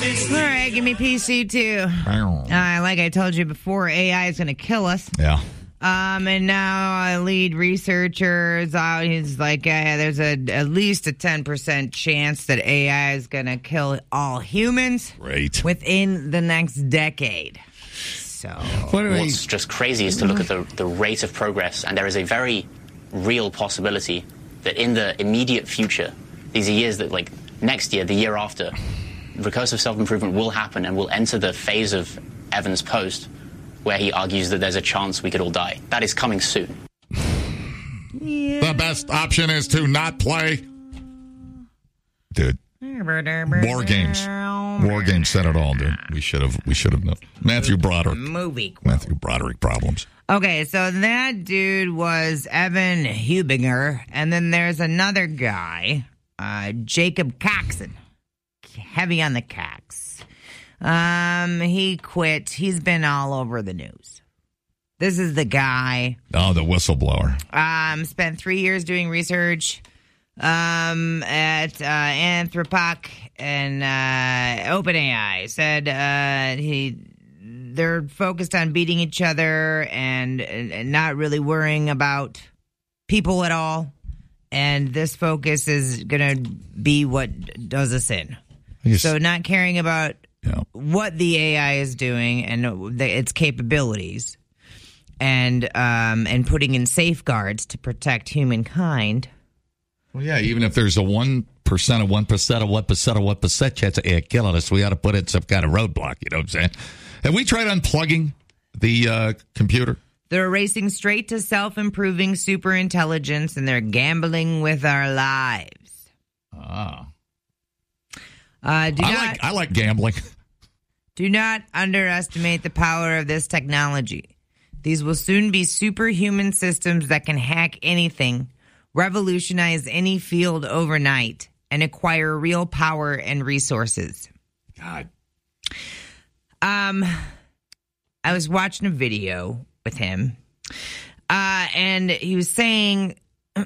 All right, give me PC too. Like I told you before, AI is going to kill us. Yeah. And now lead researchers out. He's like, there's at least a 10% chance that AI is going to kill all humans. Great. Within the next decade. So what's just crazy is to look at the rate of progress, and there is a very real possibility that in the immediate future, these are years that, like next year, the year after, recursive self-improvement will happen, and we'll enter the phase of Evan's post where he argues that there's a chance we could all die. That is coming soon. Yeah. The best option is to not play. Dude. War games said it all, dude. We should have known. Matthew Broderick. Matthew Broderick problems. Okay, so that dude was Evan Hubinger, and then there's another guy, Jacob Coxon. Heavy on the Cox. He quit. He's been all over the news. This is the guy. Oh, the whistleblower. Spent 3 years doing research at Anthropic and OpenAI. Said they're focused on beating each other and not really worrying about people at all. And this focus is going to be what does us in. So not caring about what the AI is doing and its capabilities, and putting in safeguards to protect humankind. Well, yeah, even if there's a 1% of 1% of 1% of 1% chance of AI killing us, we ought to put in some kind of roadblock. You know what I'm saying? Have we tried unplugging the computer? They're racing straight to self-improving superintelligence, and they're gambling with our lives. I like gambling. Do not underestimate the power of this technology. These will soon be superhuman systems that can hack anything, revolutionize any field overnight, and acquire real power and resources. God. I was watching a video with him, and he was saying,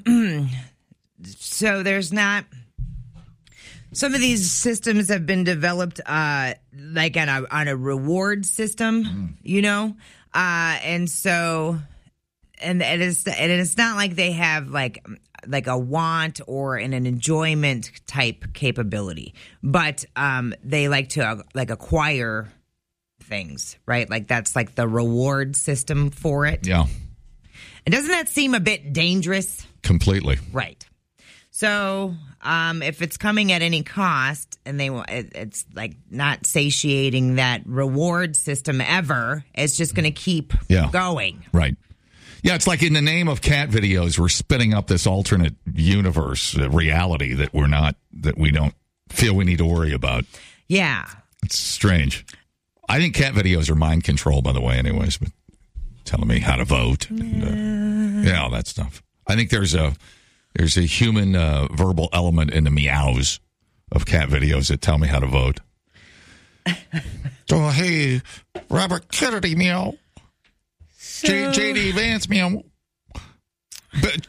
so there's not... Some of these systems have been developed like on a reward system, you know? And so it's not like they have like a want or an enjoyment type capability, but they like to acquire things, right? Like that's like the reward system for it. Yeah. And doesn't that seem a bit dangerous? Completely. Right. So if it's coming at any cost, and it's like not satiating that reward system ever, it's just going to keep going. Right. Yeah, it's like in the name of cat videos, we're spinning up this alternate universe reality that we don't feel we need to worry about. Yeah. It's strange. I think cat videos are mind control, by the way, anyways, but telling me how to vote. And, all that stuff. I think there's a human verbal element in the meows of cat videos that tell me how to vote. So, hey, Robert Kennedy, meow. J.D. Vance, meow. But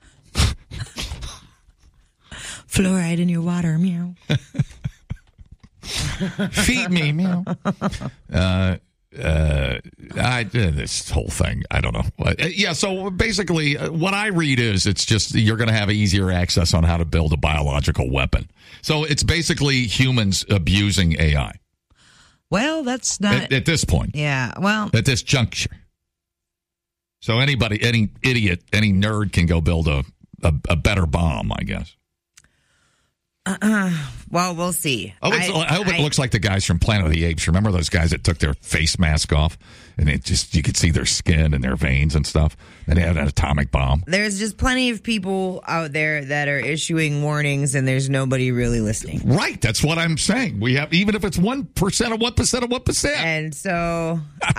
fluoride in your water, meow. Feed me, meow. This whole thing, I don't know. Yeah, so basically what I read is it's just you're going to have easier access on how to build a biological weapon. So it's basically humans abusing AI. Well, that's not... At this point. Yeah, well... At this juncture. So anybody, any idiot, any nerd can go build a better bomb, I guess. Well, we'll see. I hope it looks like the guys from Planet of the Apes. Remember those guys that took their face mask off and you could see their skin and their veins and stuff? And they had an atomic bomb. There's just plenty of people out there that are issuing warnings, and there's nobody really listening. Right. That's what I'm saying. We have, even if it's 1% of 1% of 1%. And so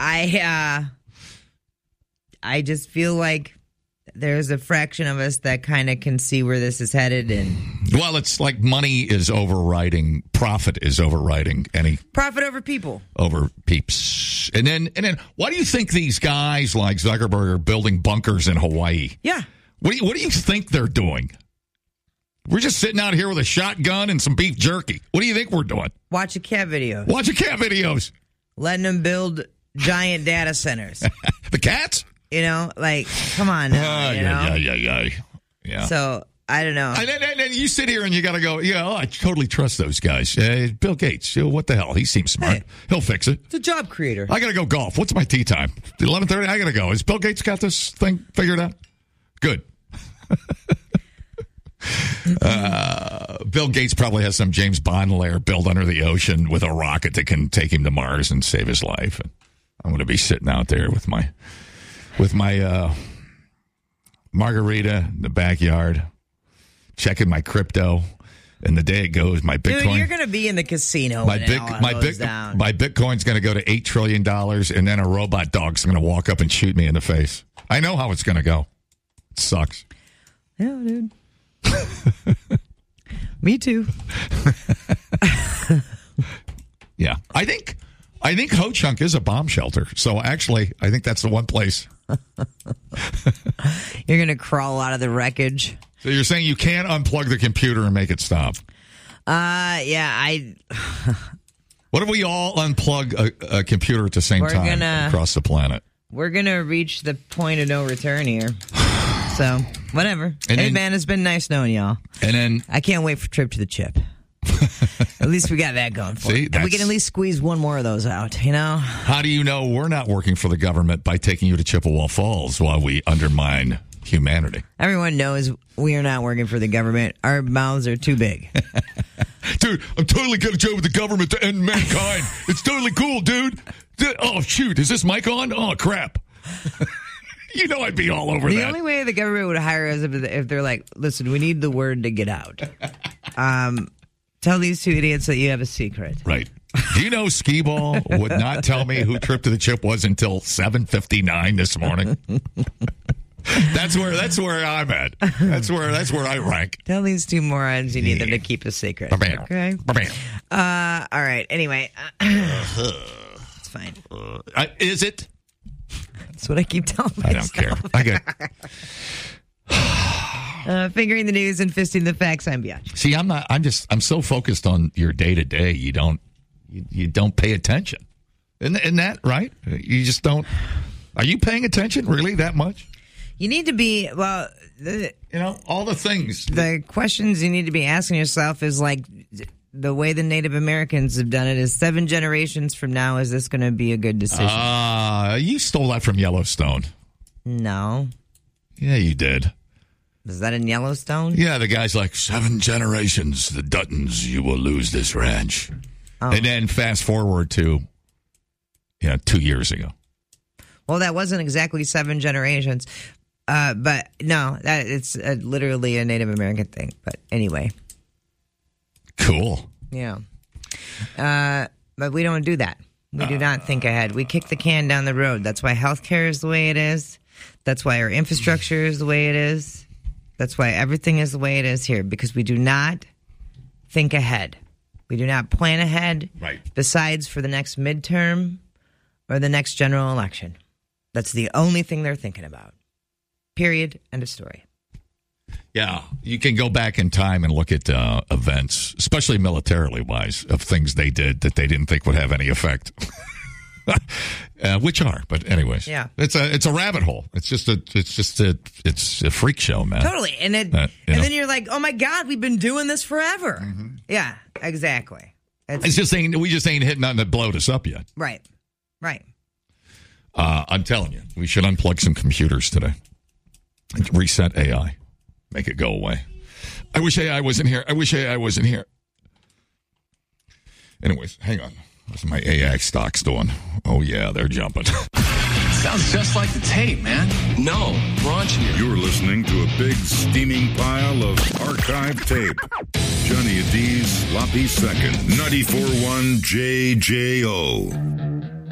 I just feel like there's a fraction of us that kind of can see where this is headed. And well, it's like money is overriding, profit is overriding any... Profit over people. Over peeps. And then, why do you think these guys like Zuckerberg are building bunkers in Hawaii? Yeah. What do you think they're doing? We're just sitting out here with a shotgun and some beef jerky. What do you think we're doing? Watching cat videos. Watching cat videos. Letting them build giant data centers. The cats? You know, like, come on now. Yeah. So, I don't know. And you sit here and you got to go, I totally trust those guys. Bill Gates, what the hell? He seems smart. Hey, he'll fix it. It's a job creator. I got to go golf. What's my tee time? 11:30? I got to go. Has Bill Gates got this thing figured out? Good. Bill Gates probably has some James Bond lair built under the ocean with a rocket that can take him to Mars and save his life. And I'm going to be sitting out there with my margarita in the backyard, checking my crypto. And the day it goes, my Bitcoin. Dude, you're going to be in the casino. My Bitcoin's going to go to $8 trillion, and then a robot dog's going to walk up and shoot me in the face. I know how it's going to go. It sucks. Yeah, dude. Me too. Yeah, I think Ho Chunk is a bomb shelter. So actually, I think that's the one place. You're going to crawl out of the wreckage. So you're saying you can't unplug the computer and make it stop? Yeah, What if we all unplug a computer at the same time across the planet? We're going to reach the point of no return here. So, whatever. Hey, man, it's been nice knowing y'all. And then I can't wait for Trip to the Chip. At least we got that going for it. And we can at least squeeze one more of those out, you know? How do you know we're not working for the government by taking you to Chippewa Falls while we undermine humanity? Everyone knows we are not working for the government. Our mouths are too big. Dude, I'm totally going to join with the government to end mankind. It's totally cool, dude. Oh, shoot. Is this mic on? Oh, crap. You know I'd be all over that. The only way the government would hire us if they're like, listen, we need the word to get out. Tell these two idiots that you have a secret. Right. Do you know Skee-Ball would not tell me who Trip to the Chip was until 7:59 this morning? That's where I'm at. That's where I rank. Tell these two morons you need them to keep a secret. Okay. All right. Anyway, it's fine. Is it? That's what I keep telling myself. I don't care. Fingering the news and fisting the facts. I'm Biatch. See, I'm so focused on your day to day. You don't pay attention. Isn't that right? You just don't. Are you paying attention really that much? You need to be, well, all the things. The questions you need to be asking yourself is like, the way the Native Americans have done it is 7 generations from now, is this going to be a good decision? You stole that from Yellowstone. No. Yeah, you did. Is that in Yellowstone? Yeah, the guy's like, 7 generations, the Duttons, you will lose this ranch. Oh. And then fast forward to, 2 years ago. Well, that wasn't exactly 7 generations. But no, it's literally a Native American thing. But anyway. Cool. Yeah. But we don't do that. We do not think ahead. We kick the can down the road. That's why healthcare is the way it is. That's why our infrastructure is the way it is. That's why everything is the way it is here, because we do not think ahead. We do not plan ahead. Right. Besides for the next midterm or the next general election. That's the only thing they're thinking about. Period. End of story. Yeah, you can go back in time and look at events, especially militarily wise, of things they did that they didn't think would have any effect, which are. But anyways, yeah, it's a rabbit hole. It's a freak show, man. Totally, and then you're like, oh my God, we've been doing this forever. Mm-hmm. We just ain't hitting nothing that blowed us up yet. Right. I'm telling you, we should unplug some computers today. Reset AI. Make it go away. I wish AI wasn't here. Anyways, hang on. What's my AI stocks doing? Oh, yeah, they're jumping. Sounds just like the tape, man. No, raunchier. You're listening to a big steaming pile of archive tape. Johnny D's Sloppy Second, 94.1 JJO.